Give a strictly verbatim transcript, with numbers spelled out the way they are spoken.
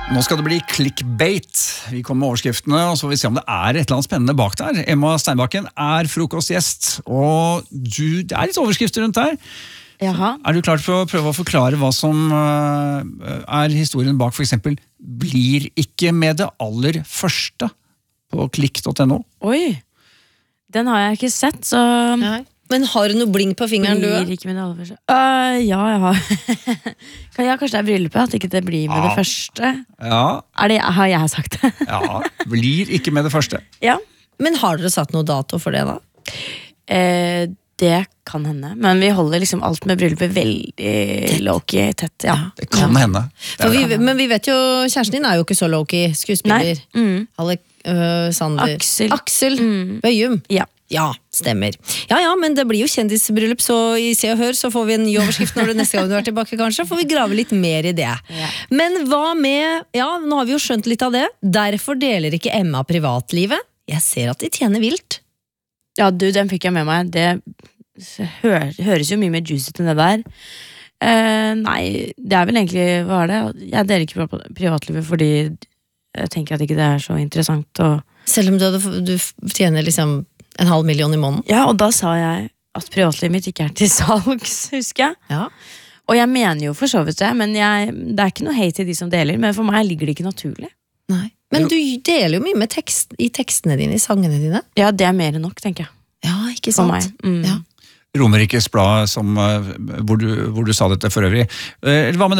Nå skal det bli clickbait. Vi kommer med overskriftene, og så får vi se om det er et eller annet spennende bak der. Emma Steinbakken er frokostgjest, og du, det er litt overskrifter rundt der. Jaha. Er du klar for å prøve å forklare hva som uh, er historien bak, for eksempel blir ikke med det aller første på klikk punktum no? Oi, den har jeg ikke sett, så... Nei. Men har du noe bling på fingeren, du? Blir ikke med det aller første. Uh, ja, jeg har. Kan jeg kanskje det er briller på, at ikke det blir med Ja. det første? Ja, Er det, har jeg sagt det? ja, blir ikke med det første. Ja. Men har dere satt noe dato for det da? Eh, det kan hende. Men vi holder liksom alt med bryllupet veldig low-key tett. Ja. Det kan hende. Det For er vi, det. men vi vet jo, kjæresten din er jo ikke så low-key skuespiller. Nei. Mm. Alexander Aksel. Aksel Mm. Bøyum. Ja. Ja, stemmer. Ja, ja, men det blir jo kjendisbryllup, så i Se og Hør så får vi en ny overskrift når du neste gang du er tilbake, kanskje. Får vi grave litt mer i det. Ja. Men hva med, ja, nå har vi jo skjønt litt av det. Derfor deler ikke Emma privatlivet. Jeg ser at de tjener vilt. Ja, du, den fikk jeg med meg. Det hø- høres jo mye mer juicy enn det der. Eh, nei, det er vel egentlig, hva er det? Jeg deler ikke pri- privatlivet fordi jeg tenker at ikke det er så interessant. Og... Selv om du, hadde, du tjener liksom en halv million i måneden. Ja, og da sa jeg at privatlivet mitt ikke er til salgs, husker jeg. Ja. Og jeg mener jo for så vidt det, men jeg, det er ikke noe hate til de som deler, men for meg ligger det ikke naturlig. Nei. Men du deler jo mye med tekst, i tekstene dine, i sangene dine. Ja, det er mer enn nok, tenker jeg. Ja, ikke For sant? meg. Mm. Ja. Romerikes Blad, som, uh, hvor, du, hvor du sa dette for øvrig. Uh, Hva med